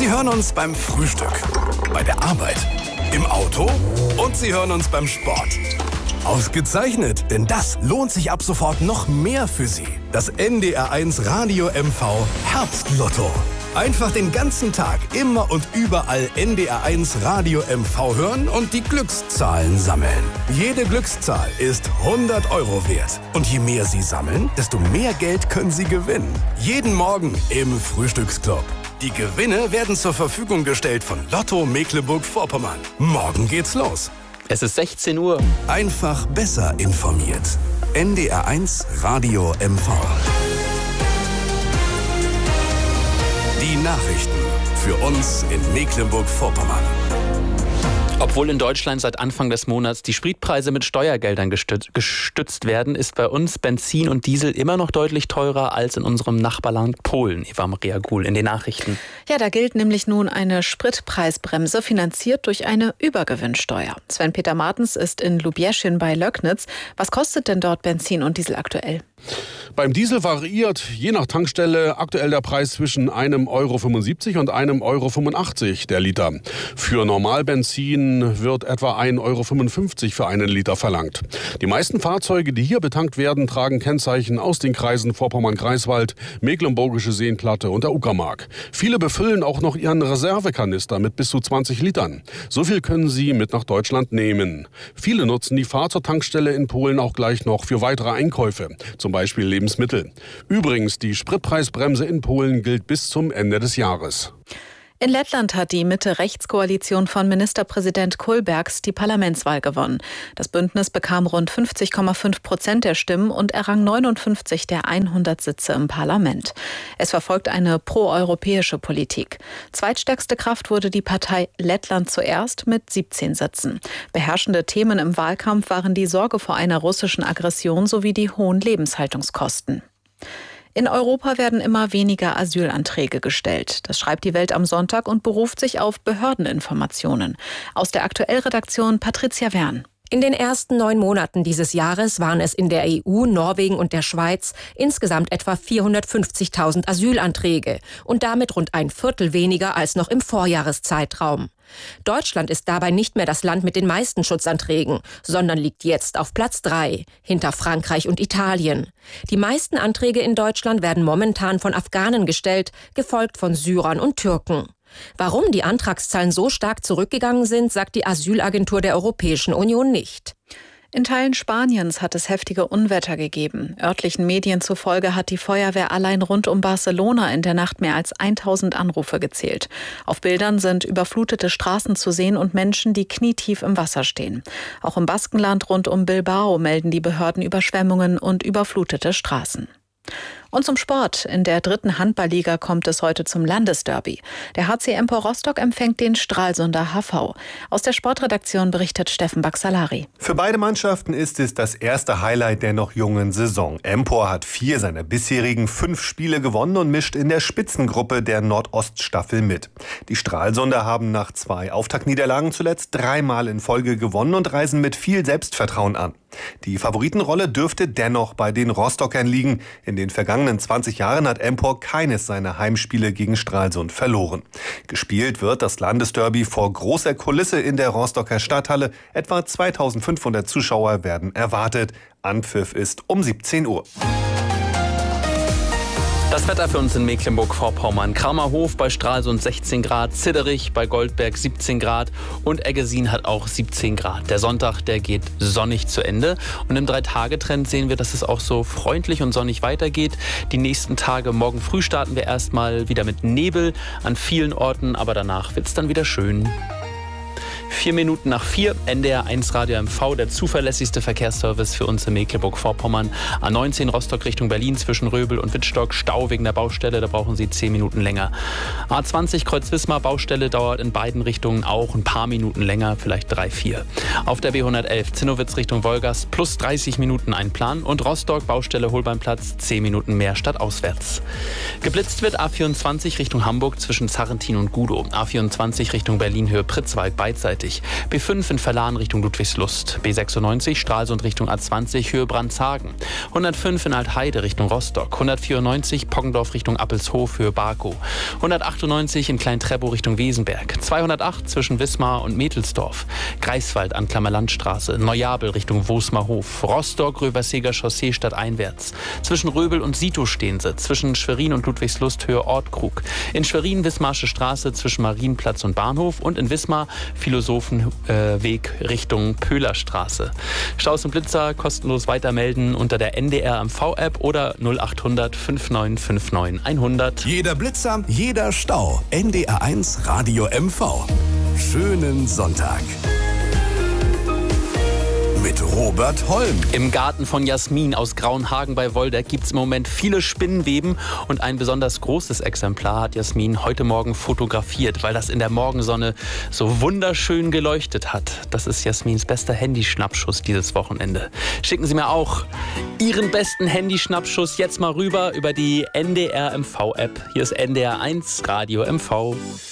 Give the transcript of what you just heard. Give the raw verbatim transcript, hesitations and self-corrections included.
Sie hören uns beim Frühstück, bei der Arbeit, im Auto und Sie hören uns beim Sport. Ausgezeichnet, denn das lohnt sich ab sofort noch mehr für Sie. Das N D R eins Radio M V Herbstlotto. Einfach den ganzen Tag, immer und überall N D R eins Radio M V hören und die Glückszahlen sammeln. Jede Glückszahl ist hundert Euro wert. Und je mehr Sie sammeln, desto mehr Geld können Sie gewinnen. Jeden Morgen im Frühstücksclub. Die Gewinne werden zur Verfügung gestellt von Lotto Mecklenburg-Vorpommern. Morgen geht's los. Es ist sechzehn Uhr. Einfach besser informiert. N D R eins Radio M V. Die Nachrichten für uns in Mecklenburg-Vorpommern. Obwohl in Deutschland seit Anfang des Monats die Spritpreise mit Steuergeldern gestützt, gestützt werden, ist bei uns Benzin und Diesel immer noch deutlich teurer als in unserem Nachbarland Polen. Eva Maria Guhl in den Nachrichten. Ja, da gilt nämlich nun eine Spritpreisbremse, finanziert durch eine Übergewinnsteuer. Sven-Peter Martens ist in Lubieschin bei Löcknitz. Was kostet denn dort Benzin und Diesel aktuell? Beim Diesel variiert je nach Tankstelle aktuell der Preis zwischen einem Euro fünfundsiebzig und einem Euro fünfundachtzig der Liter. Für Normalbenzin wird etwa ein Euro fünfundfünfzig für einen Liter verlangt. Die meisten Fahrzeuge, die hier betankt werden, tragen Kennzeichen aus den Kreisen Vorpommern-Greifswald, Mecklenburgische Seenplatte und der Uckermark. Viele befüllen auch noch ihren Reservekanister mit bis zu zwanzig Litern. So viel können sie mit nach Deutschland nehmen. Viele nutzen die Fahrt zur Tankstelle in Polen auch gleich noch für weitere Einkäufe. Zum Beispiel Lebensmittel. Übrigens, die Spritpreisbremse in Polen gilt bis zum Ende des Jahres. In Lettland hat die Mitte-Rechts-Koalition von Ministerpräsident Kolbergs die Parlamentswahl gewonnen. Das Bündnis bekam rund fünfzig Komma fünf Prozent der Stimmen und errang neunundfünfzig der hundert Sitze im Parlament. Es verfolgt eine proeuropäische Politik. Zweitstärkste Kraft wurde die Partei Lettland zuerst mit siebzehn Sitzen. Beherrschende Themen im Wahlkampf waren die Sorge vor einer russischen Aggression sowie die hohen Lebenshaltungskosten. In Europa werden immer weniger Asylanträge gestellt. Das schreibt die Welt am Sonntag und beruft sich auf Behördeninformationen. Aus der Aktuell-Redaktion Patricia Wern. In den ersten neun Monaten dieses Jahres waren es in der E U, Norwegen und der Schweiz insgesamt etwa vierhundertfünfzigtausend Asylanträge und damit rund ein Viertel weniger als noch im Vorjahreszeitraum. Deutschland ist dabei nicht mehr das Land mit den meisten Schutzanträgen, sondern liegt jetzt auf Platz drei, hinter Frankreich und Italien. Die meisten Anträge in Deutschland werden momentan von Afghanen gestellt, gefolgt von Syrern und Türken. Warum die Antragszahlen so stark zurückgegangen sind, sagt die Asylagentur der Europäischen Union nicht. In Teilen Spaniens hat es heftige Unwetter gegeben. Örtlichen Medien zufolge hat die Feuerwehr allein rund um Barcelona in der Nacht mehr als tausend Anrufe gezählt. Auf Bildern sind überflutete Straßen zu sehen und Menschen, die knietief im Wasser stehen. Auch im Baskenland rund um Bilbao melden die Behörden Überschwemmungen und überflutete Straßen. Und zum Sport. In der dritten Handballliga kommt es heute zum Landesderby. Der H C Empor Rostock empfängt den Stralsunder H V. Aus der Sportredaktion berichtet Steffen Baxalari. Für beide Mannschaften ist es das erste Highlight der noch jungen Saison. Empor hat vier seiner bisherigen fünf Spiele gewonnen und mischt in der Spitzengruppe der Nordoststaffel mit. Die Stralsunder haben nach zwei Auftaktniederlagen zuletzt dreimal in Folge gewonnen und reisen mit viel Selbstvertrauen an. Die Favoritenrolle dürfte dennoch bei den Rostockern liegen. In den vergangenen zwanzig Jahren hat Empor keines seiner Heimspiele gegen Stralsund verloren. Gespielt wird das Landesderby vor großer Kulisse in der Rostocker Stadthalle. Etwa zweitausendfünfhundert Zuschauer werden erwartet. Anpfiff ist um siebzehn Uhr. Das Wetter für uns in Mecklenburg-Vorpommern. Kramerhof bei Stralsund sechzehn Grad, Zitterich bei Goldberg siebzehn Grad und Eggesin hat auch siebzehn Grad. Der Sonntag, der geht sonnig zu Ende. Und im Drei-Tage-Trend sehen wir, dass es auch so freundlich und sonnig weitergeht. Die nächsten Tage, morgen früh starten wir erstmal wieder mit Nebel an vielen Orten, aber danach wird es dann wieder schön. Vier Minuten nach vier, N D R eins Radio M V, der zuverlässigste Verkehrsservice für uns in Mecklenburg-Vorpommern. A neunzehn Rostock Richtung Berlin zwischen Röbel und Wittstock, Stau wegen der Baustelle, da brauchen Sie zehn Minuten länger. A zwanzig Kreuz-Wismar, Baustelle dauert in beiden Richtungen auch ein paar Minuten länger, vielleicht drei, vier. Auf der B hundertelf Zinnowitz Richtung Wolgast plus dreißig Minuten Einplan und Rostock, Baustelle Holbeinplatz, zehn Minuten mehr statt auswärts. Geblitzt wird A vierundzwanzig Richtung Hamburg zwischen Zarrentin und Gudow. A vierundzwanzig Richtung Berlin Höhe Pritzwalk beidseitig. vierundneunzig. B fünf in Verlan Richtung Ludwigslust. B sechsundneunzig Stralsund Richtung A zwanzig Höhe Brandhagen. hundertfünf in Altheide Richtung Rostock. hundertvierundneunzig Poggendorf Richtung Appelshof Höhe Barkow. hundertachtundneunzig in Klein-Treppow Richtung Wesenberg. zweihundertacht zwischen Wismar und Metelsdorf. Greifswald an Klammerlandstraße. Neujabel Richtung Wosmerhof. Rostock Röberseger Chaussee stadteinwärts. Zwischen Röbel und Sito stehen sie. Zwischen Schwerin und Ludwigslust Höhe Ortkrug. In Schwerin Wismarsche Straße zwischen Marienplatz und Bahnhof und in Wismar Philosophenweg äh, Richtung Pöhlerstraße. Staus und Blitzer kostenlos weitermelden unter der N D R M V-App oder null achthundert fünfundneunzig fünfundneunzig hundert. Jeder Blitzer, jeder Stau. N D R eins Radio M V. Schönen Sonntag. Mit Robert Holm. Im Garten von Jasmin aus Grauenhagen bei Woldeck gibt es im Moment viele Spinnenweben und ein besonders großes Exemplar hat Jasmin heute Morgen fotografiert, weil das in der Morgensonne so wunderschön geleuchtet hat. Das ist Jasmins bester Handyschnappschuss dieses Wochenende. Schicken Sie mir auch Ihren besten Handyschnappschuss jetzt mal rüber über die N D R M V-App. Hier ist N D R eins Radio M V.